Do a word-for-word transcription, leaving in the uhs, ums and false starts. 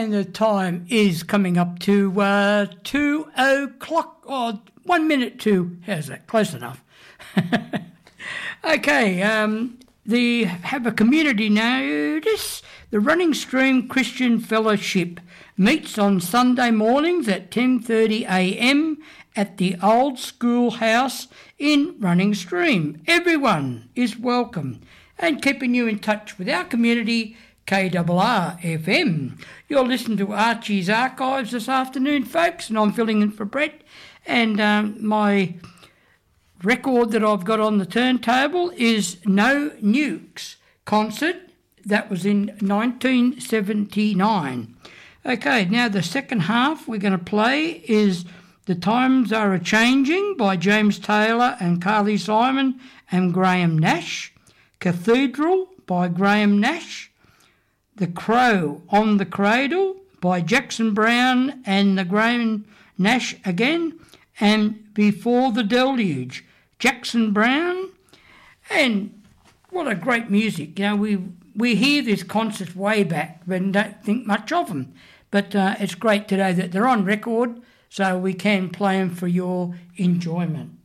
and the time is coming up to uh, two o'clock, or one minute to, how's that, close enough. Okay, um, the have a community notice. The Running Stream Christian Fellowship meets on Sunday mornings at ten thirty a m at the Old Schoolhouse in Running Stream. Everyone is welcome, and keeping you in touch with our community, K R R F M. You'll listen to Archie's Archives this afternoon, folks, and I'm filling in for Brett. And um, my record that I've got on the turntable is No Nukes concert. That was in nineteen seventy-nine. Okay, now the second half we're going to play is The Times Are A-Changing by James Taylor and Carly Simon and Graham Nash. Cathedral by Graham Nash. The Crow on the Cradle by Jackson Browne and the Graham Nash again. And Before the Deluge, Jackson Browne. And what a great music. You know, we we hear this concert way back but don't think much of them. But uh, it's great today that they're on record so we can play them for your enjoyment.